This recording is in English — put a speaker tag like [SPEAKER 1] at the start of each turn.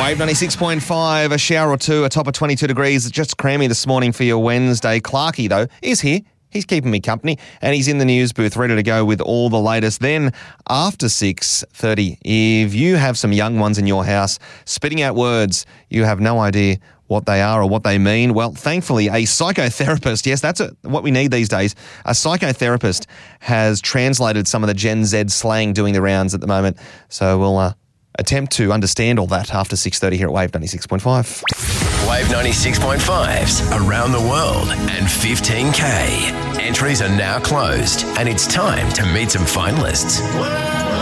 [SPEAKER 1] Wave 96.5, a shower or two, a top of 22 degrees. It's just creamy this morning for your Wednesday. Clarky, though, is here. He's keeping me company, and he's in the news booth ready to go with all the latest. Then, after 6:30, if you have some young ones in your house spitting out words, you have no idea what they are or what they mean. Well, thankfully, a psychotherapist, yes, that's what we need these days. A psychotherapist has translated some of the Gen Z slang doing the rounds at the moment. So we'll attempt to understand all that after 6:30 here at Wave 96.5.
[SPEAKER 2] Wave 96.5's Around the World and 15K. Entries are now closed and it's time to meet some finalists.